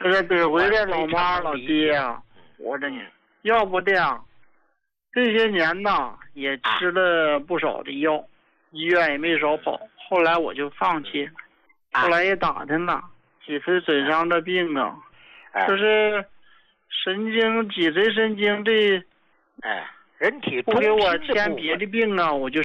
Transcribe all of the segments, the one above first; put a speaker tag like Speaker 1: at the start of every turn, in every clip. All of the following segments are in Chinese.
Speaker 1: 这是得回来老妈老爹啊，活着呢。要不的呀，这些年呐也吃了不少的药，医院也没少跑。后来我就放弃了，后来也打听了，脊髓损伤的病啊，就是神经脊髓神经这，
Speaker 2: 人体
Speaker 1: 不给我添别的病啊，我就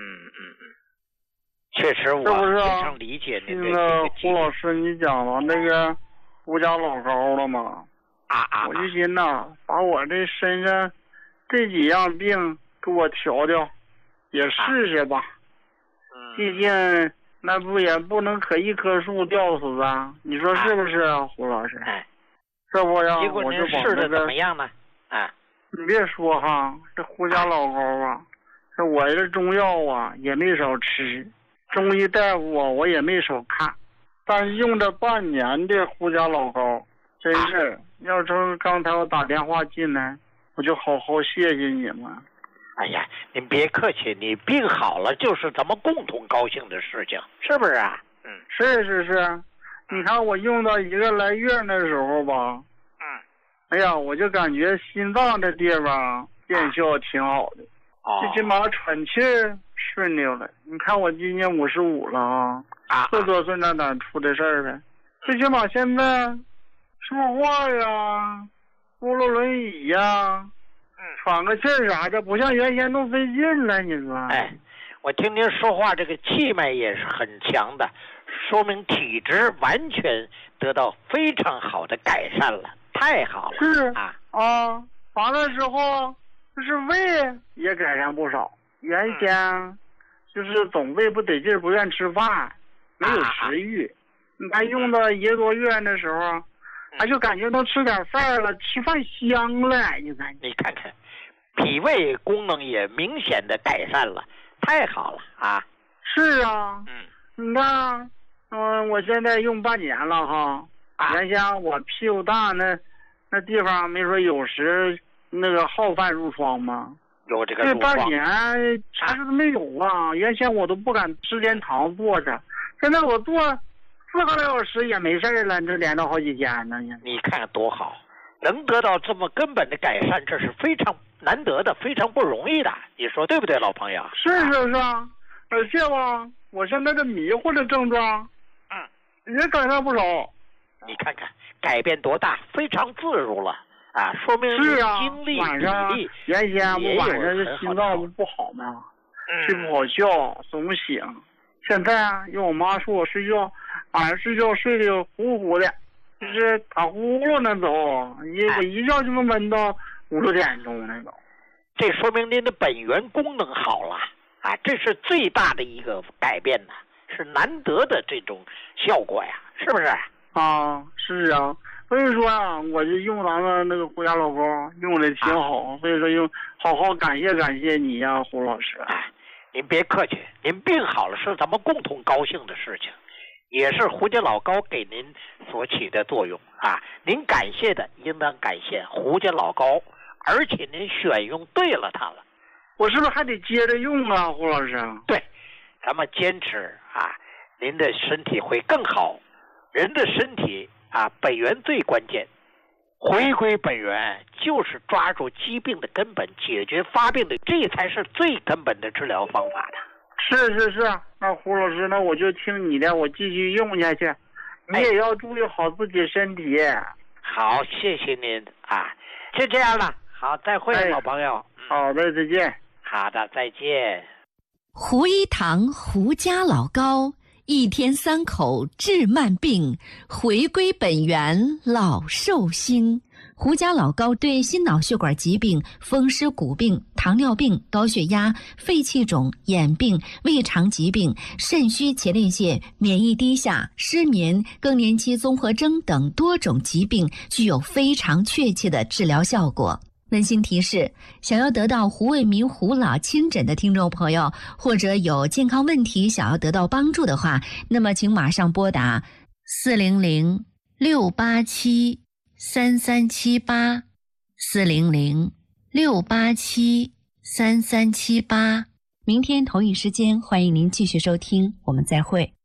Speaker 2: 确实我非常理解您这个。
Speaker 1: 胡老师，你讲了那个胡家老高了吗？我就寻呐，把我这身上这几样病给我调调，也试试吧。毕竟那不也不能可一棵树吊死啊？你说是不是啊，胡老师？这不呀，我就把
Speaker 2: 试的怎么样呢？
Speaker 1: 你别说哈，这胡家老高啊，这我这中药啊也没少吃，中医大夫啊我也没少看，但是用这半年的胡家老高，真是要说刚才我打电话进来，我就好好谢谢你们。
Speaker 2: 哎呀，您别客气，你病好了就是咱们共同高兴的事情，是不是啊？
Speaker 1: 是，你看我用到1个来月的时候吧，哎呀，我就感觉心脏这地方见效挺好的，最起码喘气顺溜了。你看我今年55了40多岁那哪出的事儿呗？最起码现在说话呀，扶了轮椅呀，喘个气儿啥的，不像原先那么费劲了。你说？
Speaker 2: 我听您说话，这个气脉也是很强的，说明体质完全得到非常好的改善了，太好了。
Speaker 1: 是完了之后，就是胃也改善不少。原先就是总胃不得劲，不愿吃饭，没有食欲。你看用到1个多月的时候，就感觉能吃点饭了，吃饭香了。
Speaker 2: 你看看，脾胃功能也明显的改善了，太好了啊！
Speaker 1: 是啊，你看，我现在用半年了哈。原先我屁股大那地方没说有时那个好饭褥疮吗？
Speaker 2: 有这个
Speaker 1: 这半年啥事都没有啊！原先我都不敢时间长坐着，现在我坐4个来小时也没事了，这连着好几天呢。
Speaker 2: 你看多好，能得到这么根本的改善，这是非常难得的，非常不容易的。你说对不对，老朋友？
Speaker 1: 是啊，而且吧，我现在这迷糊的症状，也改善不少。
Speaker 2: 你看看改变多大，非常自如了说明精力
Speaker 1: 晚上原先我晚上这心脏不好嘛，睡不好觉，总醒。现在用我妈说我睡觉，晚上睡觉睡得呼呼的，就是打呼噜那种，我一觉就能闻到5、6点钟那种。
Speaker 2: 这说明您的本源功能好了这是最大的一个改变呢，是难得的这种效果呀，是不是？
Speaker 1: 是啊，所以说我就用咱们那个胡家老高用的挺好，所以说好好感谢你呀，胡老师。
Speaker 2: 您别客气，您病好了是咱们共同高兴的事情，也是胡家老高给您所起的作用您感谢的应当感谢胡家老高，而且您选用对了它了。
Speaker 1: 我是不是还得接着用啊，胡老师？
Speaker 2: 对，咱们坚持您的身体会更好。人的身体本源最关键，回归本源就是抓住疾病的根本，解决发病的，这才是最根本的治疗方法的。
Speaker 1: 是，那胡老师，那我就听你的，我继续用下去。你也要注意好自己身体。
Speaker 2: 好，谢谢您就这样了。好，再会，老朋友。
Speaker 1: 好的，再见。
Speaker 2: 好的，再见。
Speaker 3: 胡一堂胡家老高，1天3口治慢病，回归本源老寿星。胡家老高对心脑血管疾病、风湿骨病、糖尿病、高血压、肺气肿、眼病、胃肠疾病、肾虚前列腺、免疫低下、失眠、更年期综合征等多种疾病具有非常确切的治疗效果。温馨提示，想要得到胡卫民胡老亲诊的听众朋友，或者有健康问题想要得到帮助的话，那么请马上拨打400-687-3378 400-687-3378。明天同一时间，欢迎您继续收听，我们再会。